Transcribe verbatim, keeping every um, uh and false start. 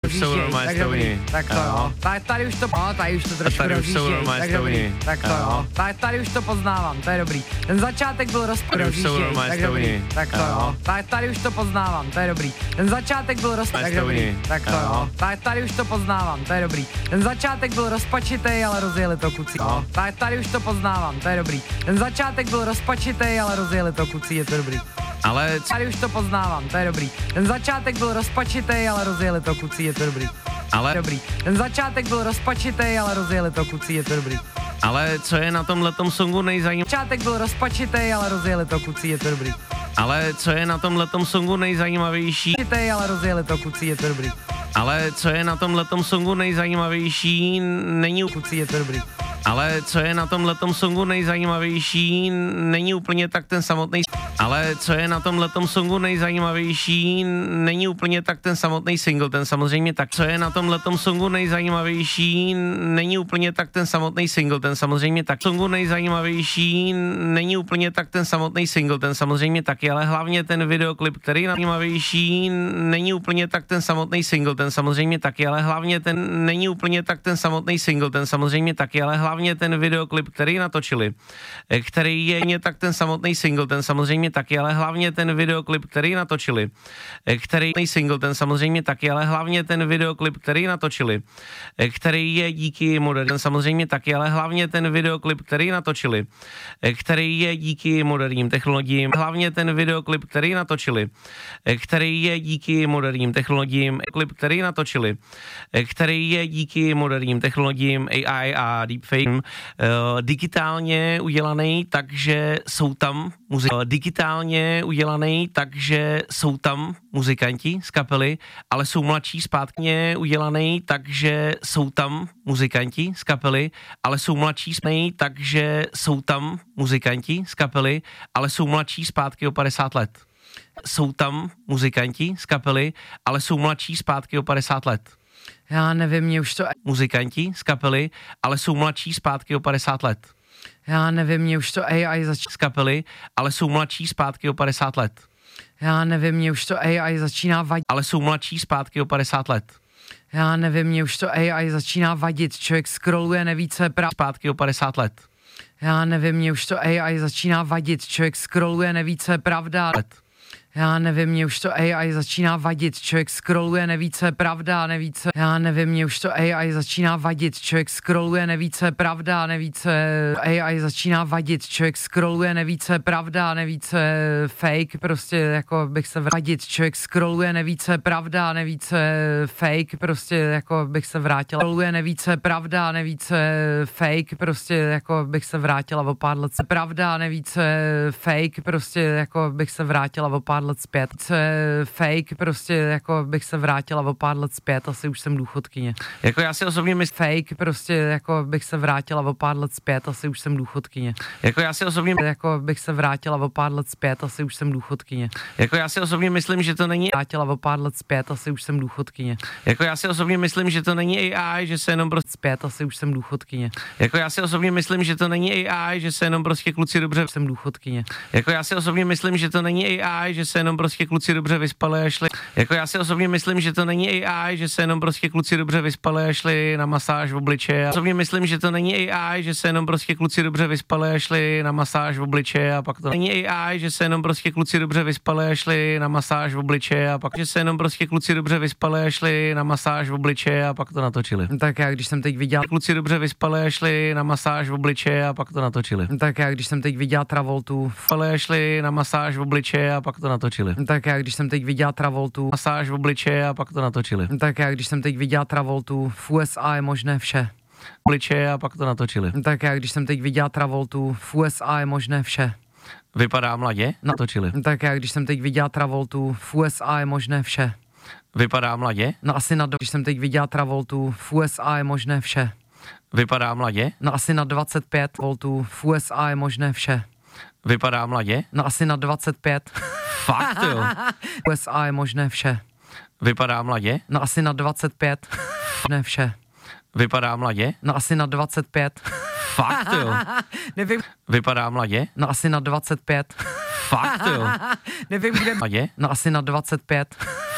jsou normálně stouni. Tak to jo. Tady, tady už to, no, tady už to trošku tady už jsou rozjížděj, normálně tak stouni. dobrý. Tak to jo. Tady, tady už to poznávám, to je dobrý. Ten začátek byl rozpad, Tady už jsou normálně tak dobrý. stouni. Tak to jo. Tady, tady už to poznávám, to je dobrý. Ten začátek byl rozpad, tak dobrý. Tak to jo. Tady, tady už to poznávám, to je dobrý. Ten začátek byl rozpačitej, ale rozjeli to kucí. No. Tady, tady už to poznávám, to je dobrý. Ten začátek byl rozpačitej, ale rozjeli to kucí, je to dobrý. Ale Tady už to poznávám, to je dobrý. Ten začátek byl rozpačitej, ale rozjeli to kucí, je to dobrý. Ale Dobrý. Ten začátek byl rozpačitej, ale rozjeli to kucí, je to dobrý. Ale co je na tomhletom songu nejzajímavější? Začátek byl rozpačitej, ale rozjeli to kucí, je to dobrý. Ale co je na tomhletom songu nejzajímavější? Rozpačitej, ale rozjeli to kucí, je to dobrý. Ale co je na tomhletom songu nejzajímavější? Není Kucí, je to dobrý. Ale co je na tomhletom songu nejzajímavější, není úplně tak ten samotný. Ale co je na tomhletom songu nejzajímavější, není úplně tak ten samotný single, ten samozřejmě tak. Co je na tomhletom songu nejzajímavější, není úplně tak ten samotný single, ten samozřejmě tak. Songu nejzajímavější, není úplně tak ten samotný single, ten samozřejmě taky, ale hlavně ten videoklip, který je zajímavější, není úplně tak ten samotný single, ten samozřejmě taky, ale hlavně ten není úplně tak ten samotný single, ten samozřejmě taky, ale hlavně ten videoklip, který natočili, který je nie tak ten samotný single, ten samozřejmě taky, ale hlavně ten videoklip, který natočili, který single, ten samozřejmě taky, ale hlavně ten videoklip, který natočili, který je díky moderním, ten samozřejmě taky, ale hlavně ten videoklip, který natočili, který je díky moderním technologiím, hlavně ten videoklip, který natočili, který je díky moderním technologiím, klip, který natočili, který je díky moderním technologiím A I a deepfake, uh, digitálně udělaný, takže jsou tam muzikanti, uh, digitálně udělaný, takže jsou tam muzikanti z kapely, ale jsou mladší zpátky udělaný, takže jsou tam muzikanti z kapely, ale jsou mladší zpátky, takže jsou tam muzikanti z kapely, ale jsou mladší zpátky o padesát let. Jsou tam muzikanti z kapely, ale jsou mladší zpátky o padesát let. Já nevím, mě už to... Muzikanti z kapely, ale jsou mladší zpátky o padesát let. Já nevím, mě už to A I zač... Z kapely, ale jsou mladší zpátky o padesát let. Já nevím, mě už to A I začíná vadit. Ale jsou mladší zpátky o padesát let. Já nevím, mě už to A I začíná vadit. Člověk scrolluje, neví, co je pravda. Zpátky o padesát let. Já nevím, mě už to A I začíná vadit. Člověk scrolluje, neví, co je pravda. Let. Já nevím, mě už to A I začíná vadit. Člověk scrolluje, neví, co je pravda, neví, co... Já nevím, mě už to A I začíná vadit. Člověk scrolluje, neví, co je pravda, neví, co je... A I začíná vadit. Člověk scrolluje, neví, co je pravda, neví, co je fake. Prostě jako bych se vrátit. Člověk scrolluje, neví, co je pravda, neví, co je fake. Prostě jako bych se vrátila. Scrolluje, neví, co je pravda, neví, co je fake. Prostě jako bych se vrátila o pár let. Pravda, neví, co je fake. Prostě jako bych se vrátila o pár let zpět. Co je fake, prostě jako bych se vrátila o pár let zpět, asi už jsem důchodkyně. Jako já si osobně myslím, Fake, prostě jako bych se vrátila o pár let zpět, asi už jsem důchodkyně. jako já si osobně, Jako bych se vrátila o pár let zpět, asi už jsem důchodkyně. jako já si osobně myslím, že to není, Vrátila o pár let zpět, asi už jsem důchodkyně. jako já si osobně myslím, že to není A I, že se jenom prostě, Zpět, asi už jsem důchodkyně. jako já si osobně myslím, že to není A I, že se jenom prostě kluci dobře, Jsem důchodkyně. jako já si osobně myslím, že to není A I, že se jenom prostě kluci dobře vyspali a šli, jako já si osobně myslím, že to není A I, že se jenom prostě kluci dobře vyspali a šli na masáž v obličeji. Já osobně myslím, že to není A I, že se jenom prostě kluci dobře vyspali a šli na masáž v obličeji a pak to není A I, že se jenom prostě kluci dobře vyspali a šli na masáž v obličeji a pak že se jenom prostě kluci dobře vyspali a šli na masáž v obličeji a pak to natočili. Tak já, když jsem teď viděla, Kluci dobře vyspali a šli na masáž v obličeji a pak to natočili. tak já, když jsem teď viděla Travoltu, Ale šli na masáž v obličeji a pak to natočili. tak já, když jsem teď viděla Travoltu, Masáž v obličeji a pak to natočili. tak já, když jsem teď viděla Travoltu, v U S A je možné vše. Obličeje a pak to natočili. Tak já, když jsem teď viděla Travoltu, v U S A je možné vše. Vypadá mladě? Natočili. Tak já, když jsem teď viděla Travoltu, v U S A je možné vše. Vypadá mladě? No asi na, když jsem teď viděla Travoltu, v U S A je možné vše. Vypadá mladě? No asi na dvacet pět voltů, v U S A je možné vše. Vypadá mladě? No asi na dvacet pět. Fakt jo? V U S A je možné vše. Vypadá mladě? No asi na dvacet pět. Ne vše. Vypadá mladě? No asi na dvacet pět. Fakt jo? Nevím. Vypadá mladě? No asi na dvacet pět. Fakt jo? Nevím, kde... Mladě? No asi na dvacet pět.